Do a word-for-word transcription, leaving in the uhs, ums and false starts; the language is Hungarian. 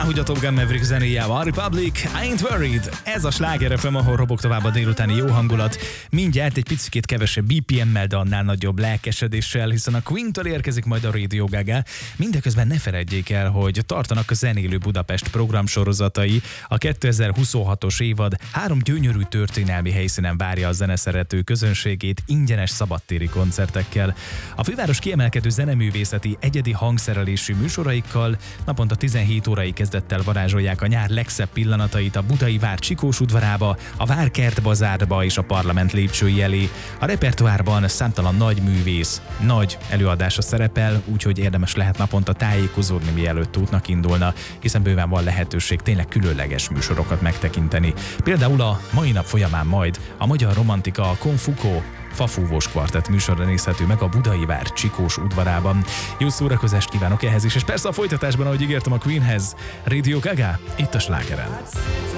hogy a Top Gun Maverick zenéjával, a Republic, I Ain't Worried. Ez a Sláger ef em, ahol robog tovább a délutáni jó hangulat. Mindjárt egy picit kevesebb bé pé em-mel, de annál nagyobb lelkesedéssel, hiszen a Queen-től érkezik majd a Radio Gaga. Mindeközben ne feledjék el, hogy tartanak a Zenélő Budapest programsorozatai. A kétezer-huszonhatos évad három gyönyörű történelmi helyszínen várja a zeneszerető közönségét ingyenes szabadtéri koncertekkel. A főváros kiemelkedő zeneművészeti egyedi hangszerelésű műsoraikkal naponta tizenhét órai kezdettel varázsolják a nyár legszebb pillanatait a Budai Vár Csikós udvarába, a Várkert bazárba és a Parlament lépcsői elé. A repertoárban számtalan nagy művész, nagy előadása szerepel, úgyhogy érdemes lehet naponta tájékozódni, mielőtt útnak indulna, hiszen bőven van lehetőség tényleg különleges műsorokat megtekinteni. Például a mai nap folyamán majd a Magyar Romantika a Konfukó Fafúvós kvartett műsorra nézhető meg a Budai Vár Csikós udvarában. Jó szórakozást kívánok ehhez is, és persze a folytatásban, ahogy ígértem, a Queenhez, Radio Gaga, itt a Slágeren.